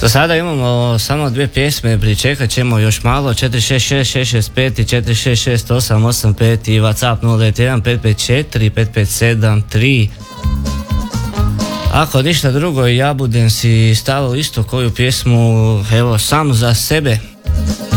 Za sada imamo samo 2 pjesme, pričekat ćemo još malo. 466-665 i 466-885 i WhatsApp 091-554-5573. Ako ništa drugo, ja budem si stavio isto koju pjesmu, evo, sam za sebe.